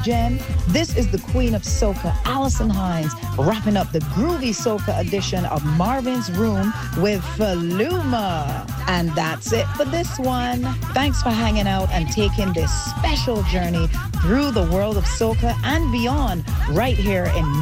Jen. This is the queen of soca, Alison Hines, wrapping up the groovy soca edition of Marvin's Room with Faluma. And that's it for this one. Thanks for hanging out and taking this special journey through the world of soca and beyond right here in